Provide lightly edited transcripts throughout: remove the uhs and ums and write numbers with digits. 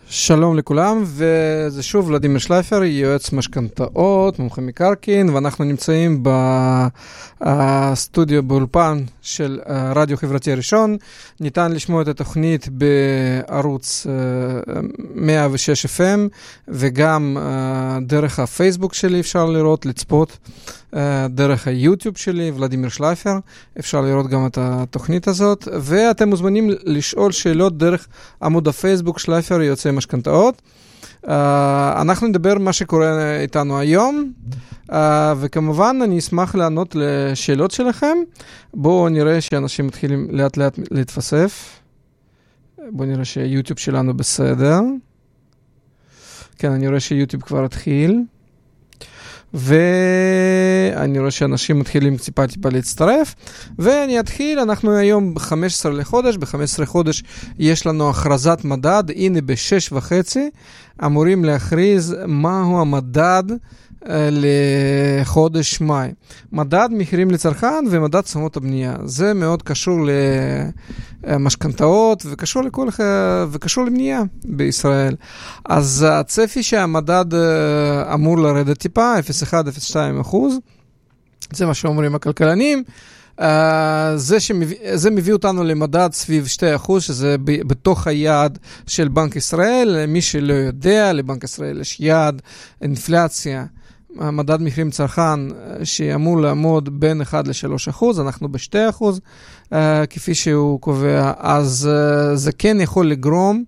שלום לכולם, וזה שוב ולדימיר שלייפר, יועץ משכנתאות, מומחה מקרקעין, ואנחנו נמצאים בסטודיו באולפן של רדיו חברתי ראשון. ניתן לשמוע את התוכנית בערוץ 106 FM, וגם דרך הפייסבוק שלי אפשר לראות, לצפות, דרך היוטיוב שלי, ולדימיר שלייפר, אפשר לראות גם את התוכנית הזאת, ואתם מוזמנים לשאול שאלות דרך עמוד הפייסבוק שלייפר יועצי משכנתאות. אנחנו נדבר מה שקורה איתנו היום, וכמובן אני אשמח לענות לשאלות שלכם. בואו נראה שאנשים מתחילים לאט לאט להתווסף. בואו נראה שיוטיוב שלנו בסדר. כן, אני רואה שיוטיוב כבר התחיל. ואני רואה שאנשים מתחילים טיפה להצטרף, ואני אתחיל. אנחנו היום ב-15 לחודש, ב-15 חודש יש לנו הכרזת מדד, הנה ב-6:30 אמורים להכריז מהו המדד לחודש מאי. מדד מחירים לצרכן ומדד תשומות הבנייה. זה מאוד קשור למשכנתאות וקשור לבנייה בישראל. אז הצפי שהמדד אמור לרדת טיפה, 0.1-0.2%. זה מה שאומרים הכלכלנים. זה מביא אותנו למדד סביב 2%, שזה בתוך היעד של בנק ישראל. מי שלא יודע, לבנק ישראל יש יעד אינפלציה, מדד מחירים צרכן שאמור לעמוד בין 1-3%, אנחנו ב2%, כפי שהוא קובע. אז זה כן יכול לגרום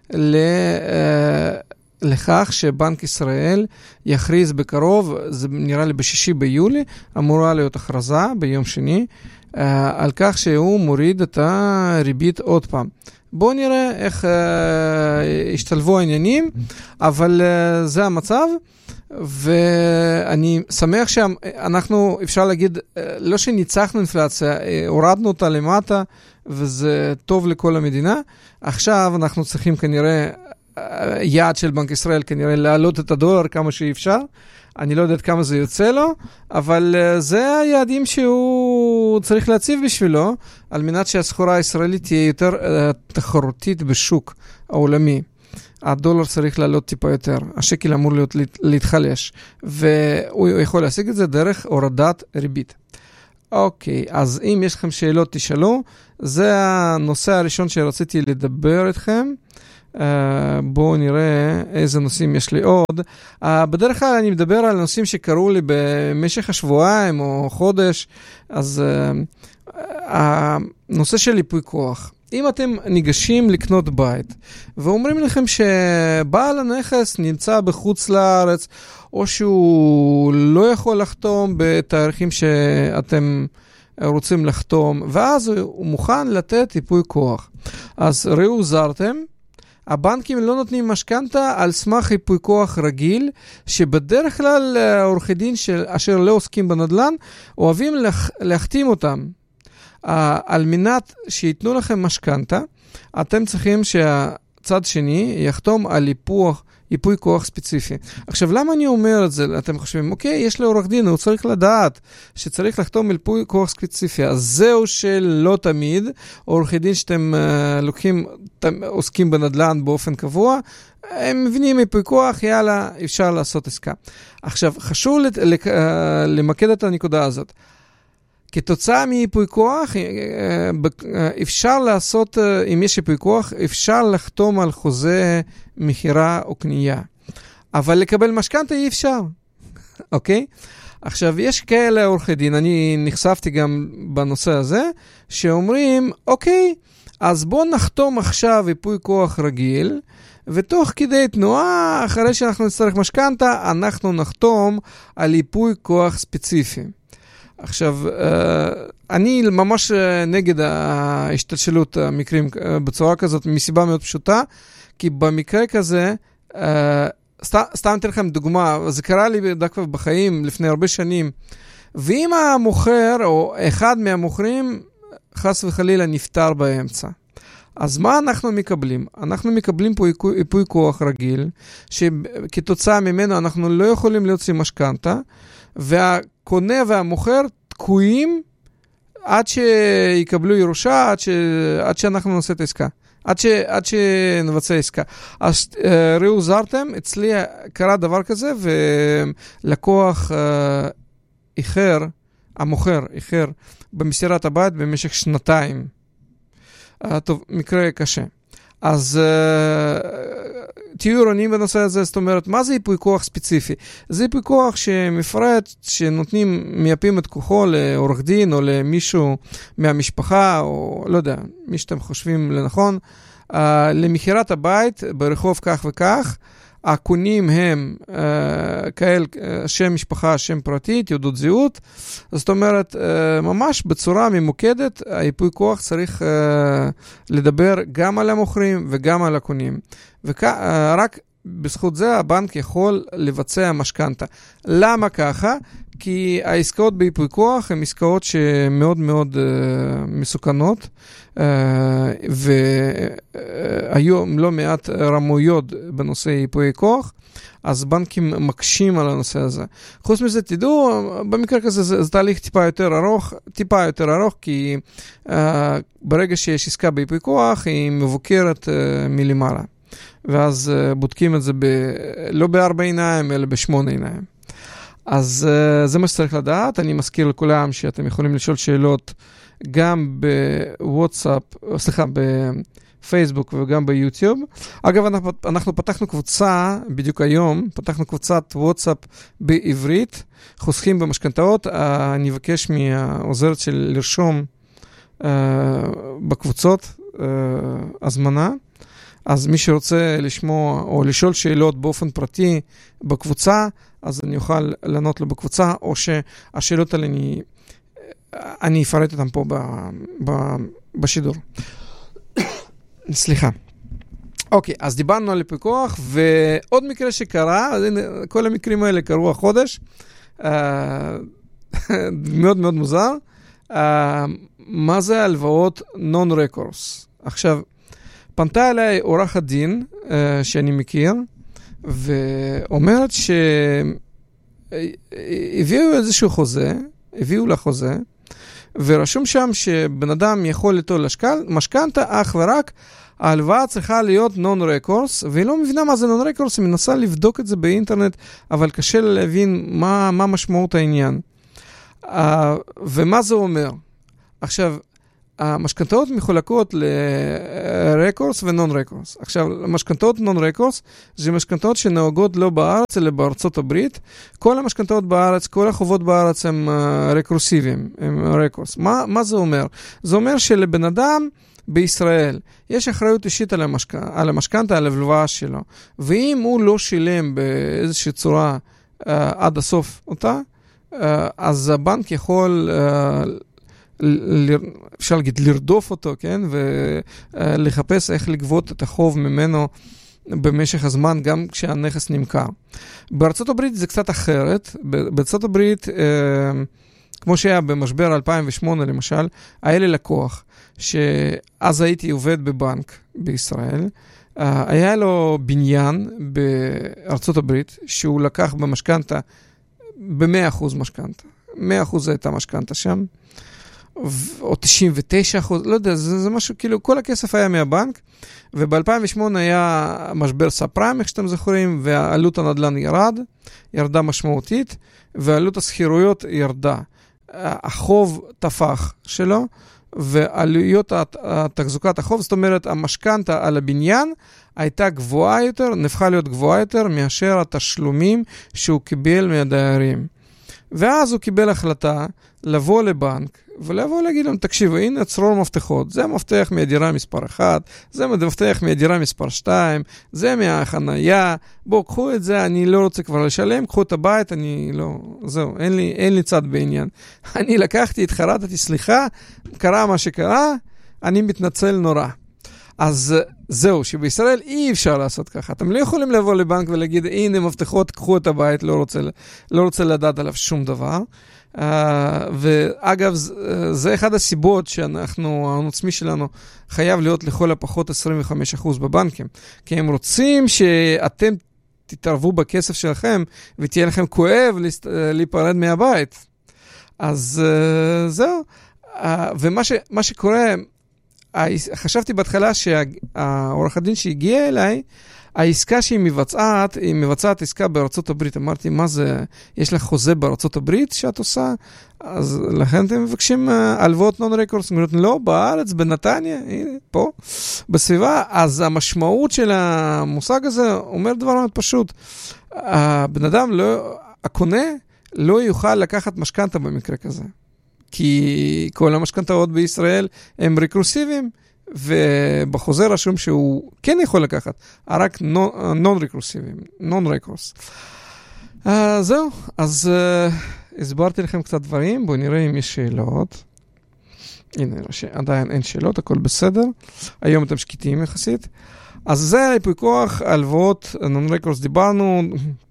לכך שבנק ישראל יכריז בקרוב, זה נראה לי ב6 ביולי, אמורה להיות הכרזה ביום שני, על כך שהוא מוריד את הריבית עוד פעם. בואו נראה איך השתלבו העניינים, אבל זה המצב, ואני שמח שאנחנו, אפשר להגיד, לא שניצחנו אינפלציה, הורדנו אותה למטה, וזה טוב לכל המדינה. עכשיו אנחנו צריכים כנראה, יעד של בנק ישראל כנראה להעלות את הדולר כמה שאפשר. אני לא יודעת כמה זה יוצא לו, אבל זה היעדים שהוא צריך להציב בשבילו, על מנת שהסחורה הישראלית תהיה יותר תחרותית בשוק העולמי. הדולר צריך לעלות טיפה יותר, השקל אמור להתחלש, והוא יכול להשיג את זה דרך הורדת ריבית. אוקיי, אז אם יש לכם שאלות תשאלו, זה הנושא הראשון שרציתי לדבר איתכם. בואו נראה איזה נושאים יש לי עוד. בדרך כלל אני מדבר על נושאים שקרו לי במשך השבועיים או חודש. אז הנושא של ייפוי כוח. אם אתם ניגשים לקנות בית ואומרים לכם שבעל הנכס נמצא בחוץ לארץ, או שהוא לא יכול לחתום בתאריכים שאתם רוצים לחתום, ואז הוא מוכן לתת ייפוי כוח, אז ראו זרתם, הבנקים לא נותנים משכנתה על סמך ייפוי כוח רגיל, שבדרך כלל עורכי דין אשר לא עוסקים בנדל"ן אוהבים להחתים אותם. על מנת שיתנו לכם משכנתה, אתם צריכים שהצד שני יחתום על ייפוי כוח ספציפי. עכשיו, למה אני אומר את זה? אתם חושבים, אוקיי, יש לו עורך דין, הוא צריך לדעת שצריך לחתום על ייפוי כוח ספציפי. אז זהו שלא תמיד, עורכי דין שאתם עוסקים בנדל"ן באופן קבוע, הם מבינים ייפוי כוח, יאללה, אפשר לעשות עסקה. עכשיו, חשוב למקד את הנקודה הזאת. כתוצאה מייפוי כוח, אפשר לעשות, אם יש ייפוי כוח, אפשר לחתום על חוזה מחירה או קנייה. אבל לקבל משכנתה אי אפשר. אוקיי? עכשיו, יש כאלה עורכי דין, אני נחשפתי גם בנושא הזה, שאומרים, אוקיי, אז בואו נחתום עכשיו ייפוי כוח רגיל, ותוך כדי תנועה, אחרי שאנחנו נצטרך משכנתה, אנחנו נחתום על ייפוי כוח ספציפי. עכשיו, אני ממש נגד ההשתלשלות המקרים בצורה כזאת, מסיבה מאוד פשוטה, כי במקרה כזה, סתם אתן לכם דוגמה, זה קרה לי דווקא בחיים לפני הרבה שנים, ואם המוכר או אחד מהמוכרים חס וחלילה נפטר באמצע, אז מה אנחנו מקבלים? אנחנו מקבלים פה ייפוי כוח רגיל, שכתוצאה ממנו אנחנו לא יכולים להוציא משכנתה, והקונה והמוכר תקועים עד שיקבלו ירושה, עד שאנחנו נעשה את העסקה. עד שנבצע עסקה. אז ראו זרתם, אצלי קרה דבר כזה, ולקוח איחר, המוכר איחר במסירת הבית במשך 2 טוב, מקרה קשה. אז תהיו עירוניים בנושא הזה, זאת אומרת, מה זה ייפוי כוח ספציפי? זה ייפוי כוח שמפרט, שנותנים, מייפים את כוחו לעורך דין, או למישהו מהמשפחה, או לא יודע, מי שאתם חושבים לנכון, למחירת הבית ברחוב כך וכך, הקונים הם כאל שם משפחה, שם פרטי, תעודת זהות, זאת אומרת, ממש בצורה ממוקדת, היפוי כוח צריך לדבר גם על המוכרים וגם על הקונים. ורק בזכות זה הבנק יכול לבצע משכנתה. למה ככה? כי העסקאות ביפוי כוח הן עסקאות שמאוד מאוד מסוכנות, והיום לא מעט רמויות בנושא ייפוי כוח, אז בנקים מקשים על הנושא הזה. חוץ מזה, תדעו, במקרה כזה זה תהליך טיפה יותר ארוך, כי ברגע שיש עסקה ביפוי כוח, היא מבוקרת מלמעלה. ואז בודקים את זה לא ב4 עיניים, אלא ב8 עיניים. אז זה מה שצריך לדעת. אני מזכיר לכולם שאתם יכולים לשאול שאלות גם בוואטסאפ, בפייסבוק וגם ביוטיוב. אגב, אנחנו פתחנו קבוצה, בדיוק היום, פתחנו קבוצת וואטסאפ בעברית, חוסכים במשכנתאות. אני אבקש מהעוזרת של לרשום בקבוצות הזמנה. אז מי שרוצה לשמוע או לשאול שאלות באופן פרטי בקבוצה, אז אני אוכל לענות לו בקבוצה, או שהשאלות האלה אני אפרט אותם פה בשידור. סליחה. אוקיי, אז דיברנו על ייפוי כוח, ועוד מקרה שקרה, כל המקרים האלה קרו החודש, מאוד מאוד מוזר, מה זה הלוואות non-recourse? עכשיו, פנתה אליי עורכת דין שאני מכיר, ואומרת שהביאו איזשהו חוזה, הביאו לה חוזה, ורשום שם שבן אדם יכול ליטול משכנתה אך ורק, ההלוואה צריכה להיות non-recourse, והיא לא מבינה מה זה non-recourse, היא מנסה לבדוק את זה באינטרנט, אבל קשה להבין מה משמעות העניין. ומה זה אומר? עכשיו, המשכנתאות מחולקות ל-recourse ו-non-recourse. עכשיו, משכנתאות non-recourse זה משכנתאות שנהוגות לא בארץ, אלא בארצות הברית. כל המשכנתאות בארץ, כל החובות בארץ הם רקורסיביים, הם recourse. מה זה אומר? זה אומר שלבן אדם בישראל יש אחריות אישית על המשכנתה, על הלוואה שלו. ואם הוא לא שילם באיזושהי צורה עד הסוף אותה, אז הבנק יכול אפשר להגיד, לרדוף אותו, כן? ולחפש איך לגבות את החוב ממנו במשך הזמן, גם כשהנכס נמכר. בארצות הברית זה קצת אחרת. בארצות הברית, כמו שהיה במשבר 2008 למשל, היה לי לקוח, שאז הייתי עובד בבנק בישראל, היה לו בניין בארצות הברית, שהוא לקח במשכנתה, ב100% משכנתה. 100% הייתה משכנתה שם. או 99%, לא יודע, זה משהו, כאילו, כל הכסף היה מהבנק, וב-2008 היה משבר סאב-פריים, איך שאתם זוכרים, ועלות הנדל"ן ירדה משמעותית, ועלות הסחירויות ירדה. החוב תפח שלו, ועלויות תחזוקת החוב, זאת אומרת, המשכנתה על הבניין הייתה גבוהה יותר, נפחה להיות גבוהה יותר, מאשר התשלומים שהוא קיבל מהדיירים. ואז הוא קיבל החלטה לבוא לבנק, ולבוא להגיד להם, תקשיבו, הנה צרור מפתחות, זה המפתח מהדירה מספר 1, זה המפתח מהדירה מספר 2, זה מהחנייה, בואו, קחו את זה, אני לא רוצה כבר לשלם, קחו את הבית, אני לא, זהו, אין לי צד בעניין. אני לקחתי, התחרטתי, סליחה, קרה מה שקרה, אני מתנצל נורא. אז זהו, שבישראל אי אפשר לעשות ככה. אתם לא יכולים לבוא לבנק ולהגיד, הנה מפתחות, קחו את הבית, לא רוצה לדעת עליו שום דבר. ואגב, זה אחד הסיבות ההון עצמי שלנו חייב להיות לכל הפחות 25% בבנקים. כי הם רוצים שאתם תתערבו בכסף שלכם, ותהיה לכם כואב להיפרד מהבית. אז זהו. ומה שקורה, חשבתי בהתחלה שהעורך הדין שהגיע אליי, העסקה שהיא מבצעת, היא מבצעת עסקה בארצות הברית. אמרתי, מה זה, יש לך חוזה בארצות הברית שאת עושה? אז לכן אתם מבקשים הלוואות נון-רקורס. אומרים, לא, בארץ, בנתניה, הנה, פה, בסביבה. אז המשמעות של המושג הזה אומר דבר מאוד פשוט. הבן אדם, הקונה, לא יוכל לקחת משכנתה במקרה כזה. כי כל המשכנתאות בישראל הם רקורסיביים, ובחוזה רשום שהוא כן יכול לקחת, רק נון-רקורסיביים, נון-רקורס. זהו, אז הסברתי לכם קצת דברים, בואו נראה אם יש שאלות. הנה, עדיין אין שאלות, הכל בסדר. היום אתם שקטים יחסית. אז זה ייפוי כוח, הלוואות, נון-רקורס, דיברנו.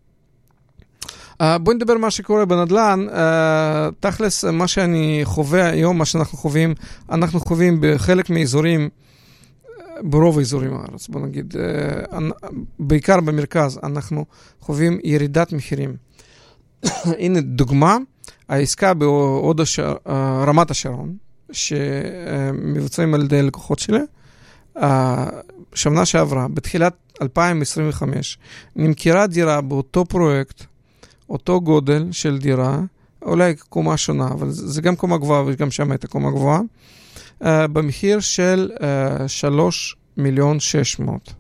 בואו נדבר מה שקורה בנדל"ן. תכלס, מה שאני חווה היום, מה שאנחנו חווים, אנחנו חווים בחלק מהאזורים, ברוב האזורים הארץ, בוא נגיד, בעיקר במרכז, אנחנו חווים ירידת מחירים. הנה דוגמה, העסקה בעוד רמת השרון, שמבוצעים על ידי לקוחות שלה, שנה שעברה, בתחילת 2025, נמכרה דירה באותו פרויקט, אותו גודל של דירה, אולי קומה שונה, אבל זה גם קומה גבוהה, וגם שם הייתה קומה גבוהה, במחיר של 3,600,000.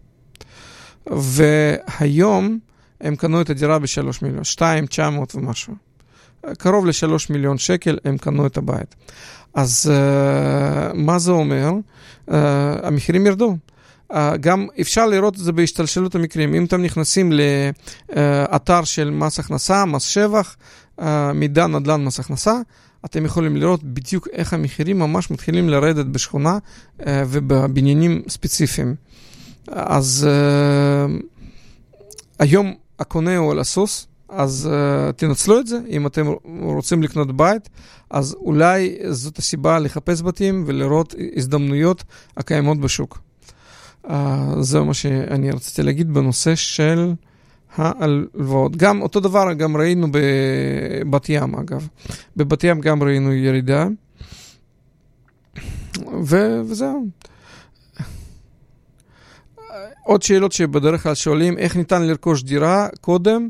והיום הם קנו את הדירה ב3 מיליון, 2,900 ומשהו. קרוב ל3 מיליון שקל הם קנו את הבית. אז מה זה אומר? המחירים ירדו. גם אפשר לראות את זה בהשתלשלות המקרים. אם אתם נכנסים לאתר של מס הכנסה, מס שבח, מידע נדל"ן מס הכנסה, אתם יכולים לראות בדיוק איך המחירים ממש מתחילים לרדת בשכונה ובבניינים ספציפיים. אז היום הקונה הוא על הסוס, אז תנצלו את זה. אם אתם רוצים לקנות בית, אז אולי זאת הסיבה לחפש בתים ולראות הזדמנויות הקיימות בשוק. זה מה שאני רציתי להגיד בנושא של ההלוואות. גם אותו דבר גם ראינו בבת ים, אגב. בבת ים גם ראינו ירידה. וזהו. עוד שאלות שבדרך כלל שואלים, איך ניתן לרכוש דירה קודם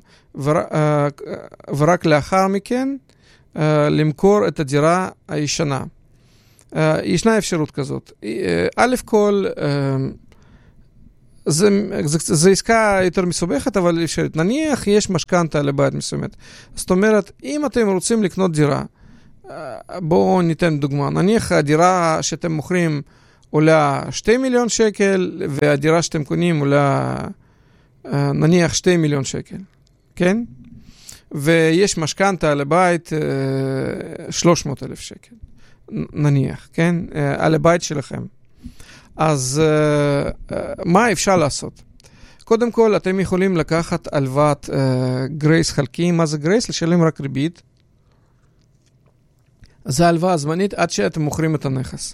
ורק לאחר מכן למכור את הדירה הישנה. ישנה אפשרות כזאת. א' כל, זה עסקה יותר מסובכת, אבל אפשרית. נניח יש משכנתה לבית מסוימת. זאת אומרת, אם אתם רוצים לקנות דירה, בואו ניתן דוגמה. נניח הדירה שאתם מוכרים עולה 2 מיליון שקל, והדירה שאתם קונים עולה נניח 2 מיליון שקל. כן? ויש משכנתה לבית 300,000 שקל. נניח, כן? על הבית שלכם. אז מה אפשר לעשות? קודם כל, אתם יכולים לקחת הלוואת גרייס חלקי. מה זה גרייס? לשלם רק ריבית. זה הלוואה זמנית עד שאתם מוכרים את הנכס.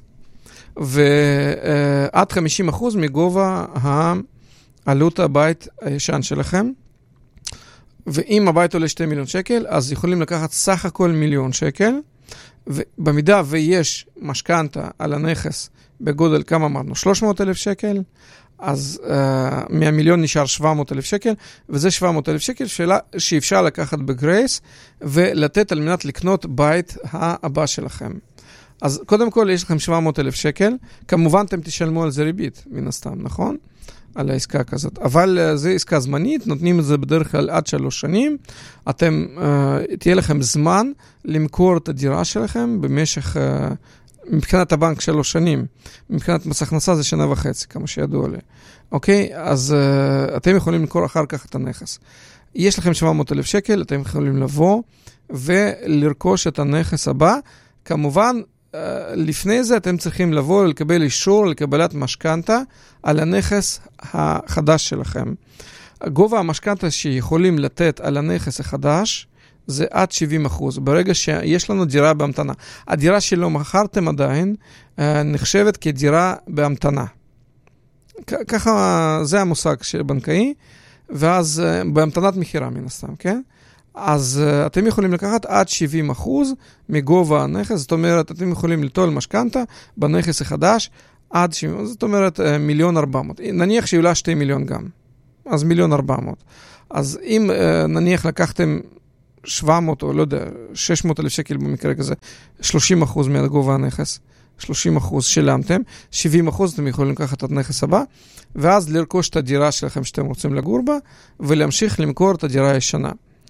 ועד 50% מגובה העלות הבית הישן שלכם. ואם הבית עולה 2 מיליון שקל, אז יכולים לקחת סך הכל 1,000,000 שקל. ובמידה ויש משכנתה על הנכס בגודל, כמה אמרנו? 300,000 שקל, אז 100,000,000 נשאר 700,000 שקל, וזה 700,000 שקל שאפשר לקחת בגרייס, ולתת על מנת לקנות בית הבא שלכם. אז קודם כל יש לכם 700,000 שקל, כמובן אתם תשלמו על זה ריבית, מן הסתם, נכון? על העסקה כזאת. אבל זה עסקה זמנית, נותנים את זה בדרך כלל עד 3 שנים. תהיה לכם זמן למכור את הדירה שלכם במשך, מבחינת הבנק 3 שנים. מבחינת מס הכנסה זה 1.5 כמה שידוע לי. אוקיי? אז אתם יכולים למכור אחר כך את הנכס. יש לכם 700,000 שקל, אתם יכולים לבוא ולרכוש את הנכס הבא. כמובן, לפני זה אתם צריכים לבוא ולקבל אישור לקבלת משכנתה על הנכס החדש שלכם. גובה המשכנתה שיכולים לתת על הנכס החדש זה עד 70%. ברגע שיש לנו דירה בהמתנה. הדירה שלא מכרתם עדיין נחשבת כדירה בהמתנה. ככה זה המושג של בנקאי, ואז בהמתנת מחירה מן הסתם, כן? אז אתם יכולים לקחת עד 70% מגובה הנכס, זאת אומרת, אתם יכולים לטול משכנתה בנכס החדש עד 70, זאת אומרת 1,400,000. נניח שהיא עולה 2 מיליון גם. אז 1,400,000. אז אם נניח לקחתם 700 או לא יודע, 600,000 שקל במקרה כזה, 30% מהגובה הנכס, 30% שילמתם, 70% אתם יכולים לקחת את הנכס הבא, ואז לרכוש את הדירה שלכם שאתם רוצים לגור בה, ולהמשיך למכור את הדירה הישנה.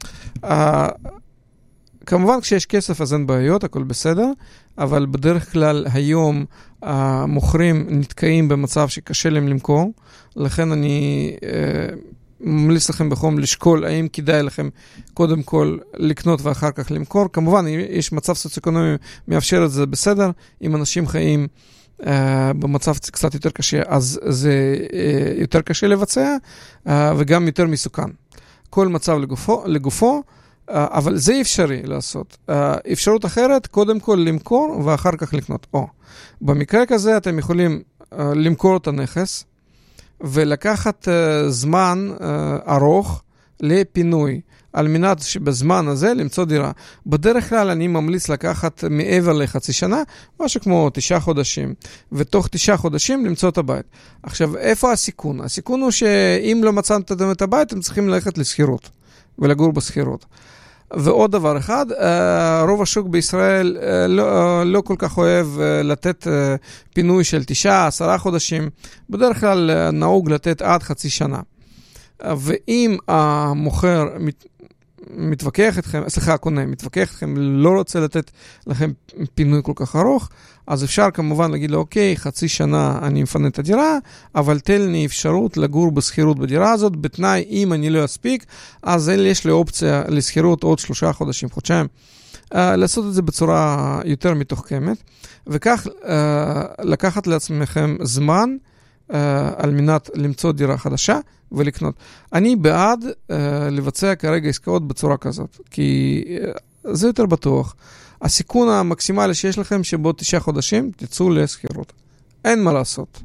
כמובן כשיש כסף אז אין בעיות, הכל בסדר, אבל בדרך כלל היום המוכרים נתקעים במצב שקשה להם למכור, לכן אני ממליץ לכם בחום לשקול האם כדאי לכם קודם כל לקנות ואחר כך למכור. כמובן, יש מצב סוציו-אקונומי מאפשר את זה בסדר, אם אנשים חיים במצב קצת יותר קשה, אז זה יותר קשה לבצע וגם יותר מסוכן. כל מצב לגופו, אבל זה אפשרי לעשות. אפשרות אחרת, קודם כל למכור ואחר כך לקנות. במקרה כזה אתם יכולים למכור את הנכס, ולקחת זמן ארוך לפינוי, על מנת שבזמן הזה למצוא דירה. בדרך כלל אני ממליץ לקחת מעבר לחצי שנה, משהו כמו 9 חודשים, ותוך 9 חודשים למצוא את הבית. עכשיו, איפה הסיכון? הסיכון הוא שאם לא מצאתם את הבית, אתם צריכים ללכת לסחירות, ולגור בסחירות. ועוד דבר אחד, רוב השוק בישראל לא כל כך אוהב לתת פינוי של 9-10 חודשים, בדרך כלל נהוג לתת עד חצי שנה. ואם המוכר מתווכח אתכם, הקונה מתווכח אתכם, לא רוצה לתת לכם פינוי כל כך ארוך, אז אפשר כמובן להגיד לו, אוקיי, חצי שנה אני מפנה את הדירה, אבל תן לי אפשרות לגור בסחירות בדירה הזאת, בתנאי אם אני לא אספיק, אז יש לי אופציה לסחירות עוד 3 חודשים, חודשיים. לעשות את זה בצורה יותר מתוחכמת, וכך לקחת לעצמכם זמן על מנת למצוא דירה חדשה ולקנות. אני בעד לבצע כרגע עסקאות בצורה כזאת, כי זה יותר בטוח. הסיכון המקסימלי שיש לכם שבעוד 9 חודשים תצאו לסחירות. אין מה לעשות.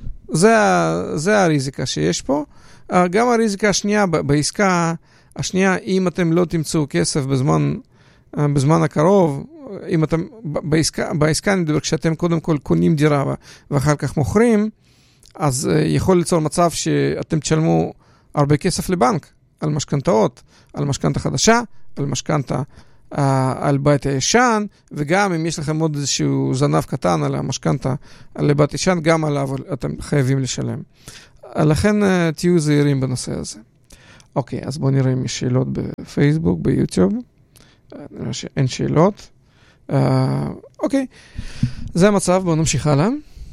זה הריזיקה שיש פה. גם הריזיקה השנייה בעסקה השנייה, אם אתם לא תמצאו כסף בזמן הקרוב, אם אתם בעסקה אני מדבר כשאתם קודם כל קונים דירה ואחר כך מוכרים, אז יכול ליצור מצב שאתם תשלמו הרבה כסף לבנק על משכנתאות, על משכנתה חדשה, על משכנתה על בית הישן, וגם אם יש לכם עוד איזשהו זנב קטן על המשכנתה על בית הישן, גם עליו אתם חייבים לשלם. לכן תהיו זהירים בנושא הזה. אוקיי, אז בואו נראה אם יש שאלות בפייסבוק, ביוטיוב. נראה שאין שאלות. אוקיי, זה המצב, בואו נמשיך הלאה.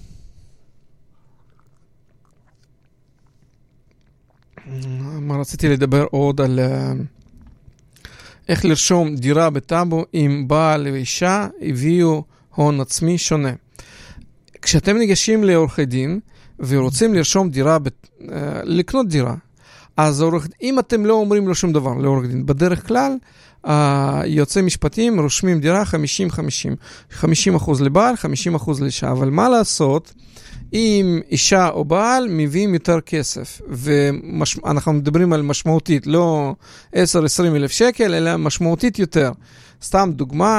מה רציתי לדבר עוד על איך לרשום דירה בטאבו אם בעל ואישה הביאו הון עצמי שונה. כשאתם ניגשים לעורכי דין ורוצים לרשום דירה, לקנות דירה, אז אם אתם לא אומרים לו שום דבר לעורך דין, בדרך כלל יוצאי משפטים רושמים דירה 50-50. 50% לבעל, 50% לאישה. אבל מה לעשות אם אישה או בעל מביאים יותר כסף, ואנחנו מדברים על משמעותית, לא 10-20 אלף שקל, אלא משמעותית יותר. סתם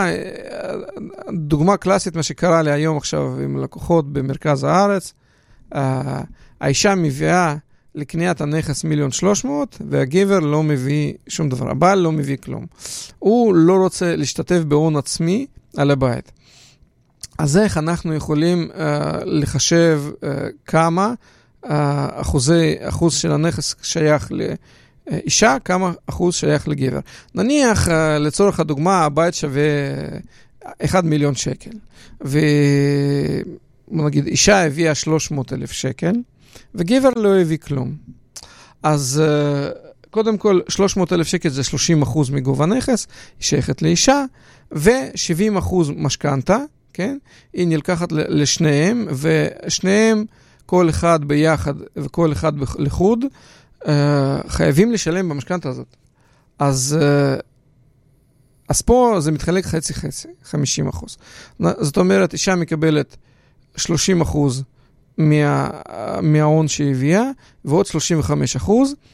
דוגמה קלאסית, מה שקרה לי היום עכשיו עם לקוחות במרכז הארץ, האישה מביאה לקניית הנכס 1,300,000, והגבר לא מביא שום דבר. הבעל לא מביא כלום. הוא לא רוצה להשתתף בהון עצמי על הבית. אז איך אנחנו יכולים לחשב כמה אחוז של הנכס שייך לאישה, כמה אחוז שייך לגבר. נניח לצורך הדוגמה, הבית שווה 1 מיליון שקל, ונגיד אישה הביאה 300,000 שקל, וגבר לא הביא כלום. אז קודם כל 300,000 שקל זה 30% מגובה נכס, היא שייכת לאישה, ו70% משכנתה, כן? היא נלקחת לשניהם, ושניהם, כל אחד ביחד וכל אחד לחוד, חייבים לשלם במשכנתה הזאת. אז פה זה מתחלק חצי-חצי, 50%. זאת אומרת, אישה מקבלת 30% מההון שהביאה, ועוד 35%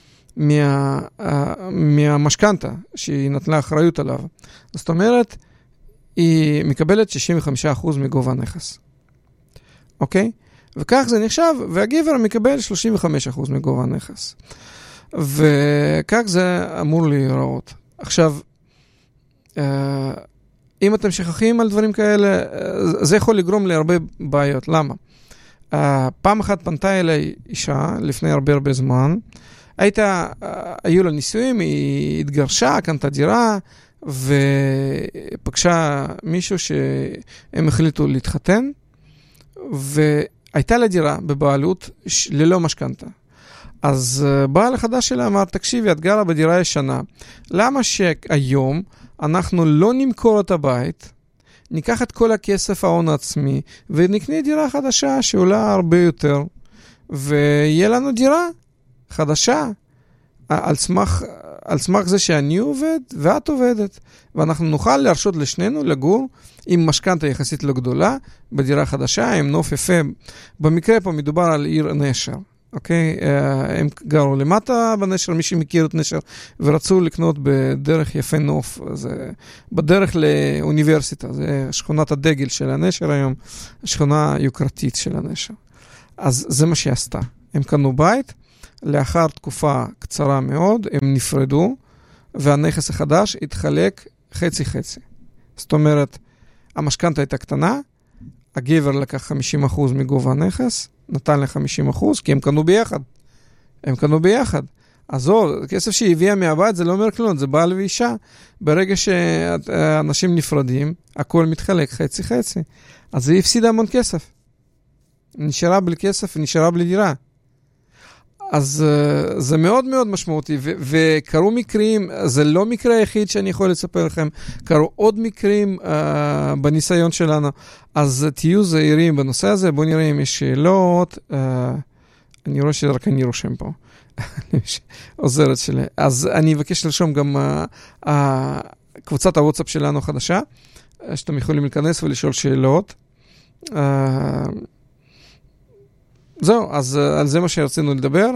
מהמשכנתה שהיא נתנה אחריות עליו. זאת אומרת, היא מקבלת 65% מגובה נכס. אוקיי? וכך זה נחשב, והגבר מקבל 35% מגובה הנכס. וכך זה אמור להיראות. עכשיו, אם אתם שכחים על דברים כאלה, זה יכול לגרום להרבה בעיות. למה? פעם אחת פנתה אליי אישה, לפני הרבה זמן, היו לה נישואים, היא התגרשה, קנתה דירה, ופגשה מישהו שהם החליטו להתחתן, והייתה לה דירה בבעלות ללא משכנתה. אז בעל החדש שלה אמר, תקשיבי, את גרה בדירה ישנה, למה שהיום אנחנו לא נמכור את הבית, ניקח את כל הכסף ההון העצמי, ונקנה דירה חדשה שעולה הרבה יותר, ויהיה לנו דירה חדשה, על סמך זה שאני עובד ואת עובדת, ואנחנו נוכל להרשות לשנינו לגור עם משכנתה יחסית לא גדולה, בדירה חדשה, עם נוף יפה. במקרה פה מדובר על עיר נשר, אוקיי? הם גרו למטה בנשר, מי שמכיר את נשר, ורצו לקנות בדרך יפה נוף, זה בדרך לאוניברסיטה, זה שכונת הדגל של הנשר היום, שכונה יוקרתית של הנשר. אז זה מה שעשתה. הם קנו בית, לאחר תקופה קצרה מאוד, הם נפרדו, והנכס החדש התחלק חצי-חצי. זאת אומרת, המשכנתה הייתה קטנה, הגבר לקח 50% מגובה הנכס, נתן ל-50%, כי הם קנו ביחד. הם קנו ביחד. אז זו, כסף שהיא הביאה מהבית, זה לא אומר כלום, זה בעל ואישה. ברגע שאנשים נפרדים, הכל מתחלק חצי-חצי. אז היא הפסידה המון כסף. נשארה בלי כסף, נשארה בלי דירה. אז זה מאוד מאוד משמעותי, וקרו מקרים, זה לא מקרה היחיד שאני יכול לספר לכם, קרו עוד מקרים בניסיון שלנו, אז תהיו זהירים בנושא הזה, בואו נראה אם יש שאלות, אני רואה שרק אני רושם פה, עוזרת שלי, אז אני אבקש לרשום גם קבוצת הוואטסאפ שלנו חדשה, שאתם יכולים להיכנס ולשאול שאלות, זהו, אז על זה מה שרצינו לדבר,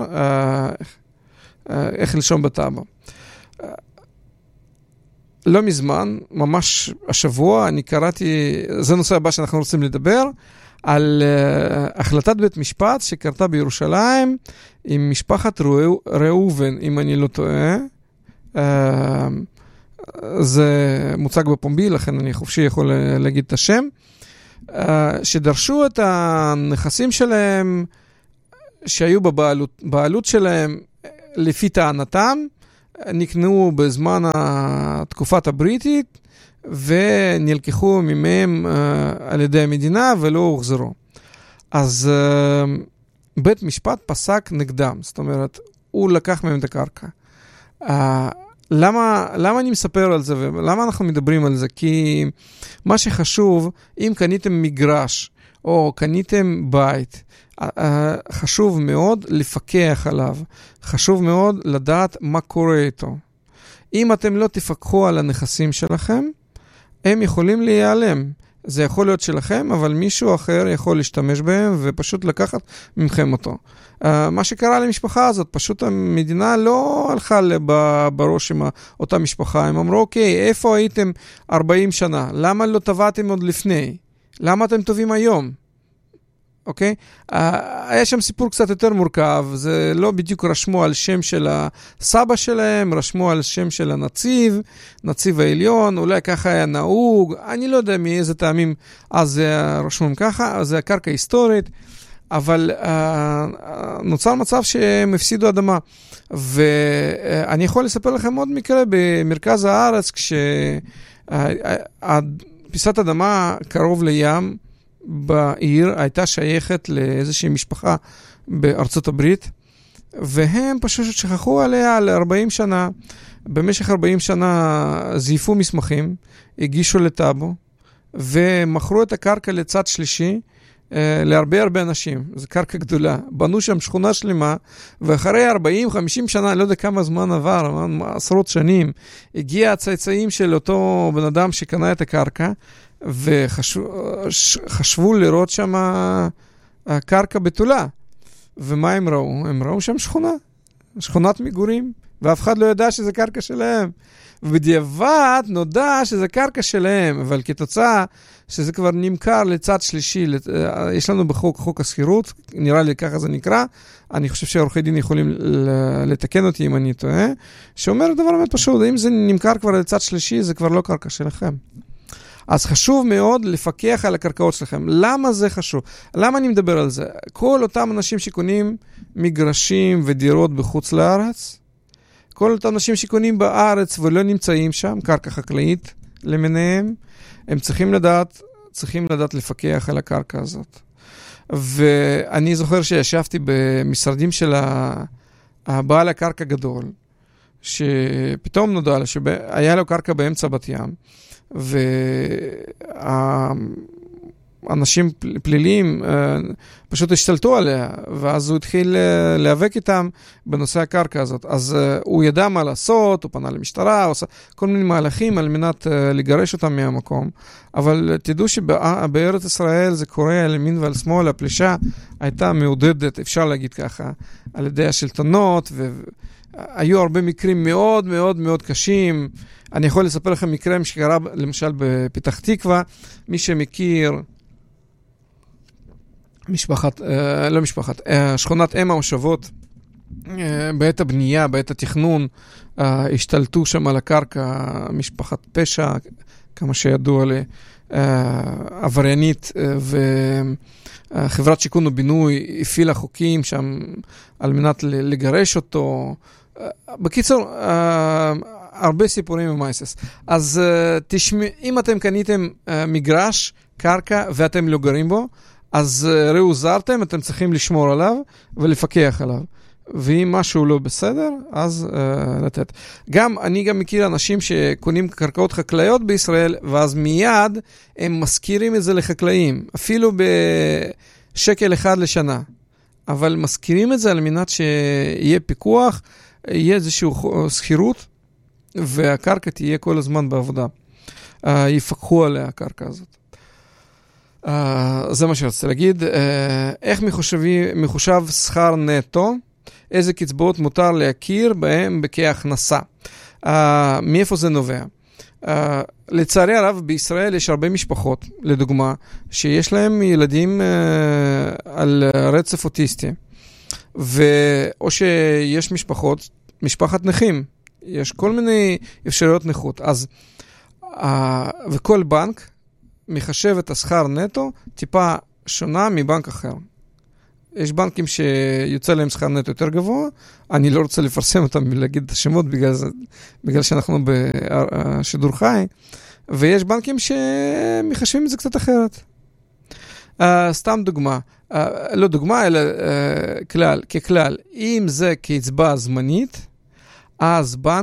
איך לרשום בטאבו. לא מזמן, ממש השבוע, אני קראתי, זה נושא הבא שאנחנו רוצים לדבר, על החלטת בית משפט שקרתה בירושלים עם משפחת ראובן, אם אני לא טועה. זה מוצג בפומבי, לכן אני חופשי יכול להגיד את השם. שדרשו את הנכסים שלהם שהיו בבעלות שלהם לפי טענתם, נקנו בזמן התקופת הבריטית ונלקחו ממהם על ידי המדינה ולא הוחזרו. אז בית משפט פסק נגדם, זאת אומרת, הוא לקח מהם את הקרקע. למה אני מספר על זה ולמה אנחנו מדברים על זה? כי מה שחשוב, אם קניתם מגרש או קניתם בית, חשוב מאוד לפקח עליו. חשוב מאוד לדעת מה קורה איתו. אם אתם לא תפקחו על הנכסים שלכם, הם יכולים להיעלם. זה יכול להיות שלכם, אבל מישהו אחר יכול להשתמש בהם ופשוט לקחת ממכם אותו. מה שקרה למשפחה הזאת, פשוט המדינה לא הלכה בראש עם אותה משפחה. הם אמרו, אוקיי, איפה הייתם 40 שנה? למה לא טבעתם עוד לפני? למה אתם טובים היום? אוקיי? היה שם סיפור קצת יותר מורכב, זה לא בדיוק רשמו על שם של הסבא שלהם, רשמו על שם של נציב העליון, אולי ככה היה נהוג, אני לא יודע מאיזה טעמים אז רשמו ככה, זה הקרקע היסטורית, אבל נוצר מצב שהם הפסידו אדמה, ואני יכול לספר לכם עוד מקרה במרכז הארץ, כשפיסת אדמה קרוב לים, בעיר הייתה שייכת לאיזושהי משפחה בארצות הברית, והם פשוט שכחו עליה ל-40 שנה. במשך 40 שנה זייפו מסמכים, הגישו לטאבו, ומכרו את הקרקע לצד שלישי, להרבה אנשים. זו קרקע גדולה. בנו שם שכונה שלמה, ואחרי 40-50 שנה, אני לא יודע כמה זמן עבר, עשרות שנים, הגיע הצאצאים של אותו בן אדם שקנה את הקרקע, וחשבו לראות שם הקרקע בתולה. ומה הם ראו? הם ראו שם שכונה. שכונת מגורים, ואף אחד לא ידע שזה קרקע שלהם. ובדיעבד נודע שזה קרקע שלהם, אבל כתוצאה שזה כבר נמכר לצד שלישי, יש לנו חוק הסחירות, נראה לי ככה זה נקרא, אני חושב שעורכי דין יכולים לתקן אותי אם אני טועה, שאומר דבר מאוד פשוט, אם זה נמכר כבר לצד שלישי, זה כבר לא קרקע שלכם. אז חשוב מאוד לפקח על הקרקעות שלכם. למה זה חשוב? למה אני מדבר על זה? כל אותם אנשים שקונים מגרשים ודירות בחוץ לארץ, כל אותם אנשים שקונים בארץ ולא נמצאים שם, קרקע חקלאית למיניהם, הם צריכים לדעת לפקח על הקרקע הזאת. ואני זוכר שישבתי במשרדים של הבעל הקרקע גדול, שפתאום נודע לה שהיה לו קרקע באמצע בת ים, ואנשים פליליים פשוט השתלטו עליה, ואז הוא התחיל להיאבק איתם בנושא הקרקע הזאת. אז הוא ידע מה לעשות, הוא פנה למשטרה, הוא עושה כל מיני מהלכים על מנת לגרש אותם מהמקום. אבל תדעו שבארץ ישראל זה קורה על ימין ועל שמאל, הפלישה הייתה מעודדת, אפשר להגיד ככה, על ידי השלטונות, והיו הרבה מקרים מאוד מאוד מאוד קשים. אני יכול לספר לכם מקרה שקרה למשל בפתח תקווה, מי שמכיר שכונת אם המושבות, בעת הבנייה, בעת התכנון, השתלטו שם על הקרקע משפחת פשע, כמה שידוע לי, עבריינית, וחברת שיכון ובינוי הפעילה חוקים שם על מנת לגרש אותו. בקיצור, הרבה סיפורים ומייסס. אז אם אתם קניתם מגרש, קרקע, ואתם לא גרים בו, אז ראו זרתם, אתם צריכים לשמור עליו ולפקח עליו. ואם משהו לא בסדר, אז לתת. אני גם מכיר אנשים שקונים קרקעות חקלאיות בישראל, ואז מיד הם מזכירים את זה לחקלאים, אפילו בשקל אחד לשנה. אבל מזכירים את זה על מנת שיהיה פיקוח, יהיה איזושהי סחירות, והקרקע תהיה כל הזמן בעבודה. יפקחו עליה הקרקע הזאת. זה מה שרציתי להגיד. איך מחושב שכר נטו? איזה קצבאות מותר להכיר בהם כהכנסה? מאיפה זה נובע? לצערי הרב, בישראל יש הרבה משפחות, לדוגמה, שיש להם ילדים על רצף אוטיסטי. או שיש משפחת נכים. יש כל מיני אפשרויות נכות. וכל בנק מחשב את השכר נטו טיפה שונה מבנק אחר. יש בנקים שיוצא להם שכר נטו יותר גבוה, אני לא רוצה לפרסם אותם ולהגיד את השמות בגלל שאנחנו בשידור חי, ויש בנקים שמחשבים את זה קצת אחרת. סתם דוגמה, לא דוגמה אלא כלל, ככלל, אם זה קצבה זמנית, אז בנק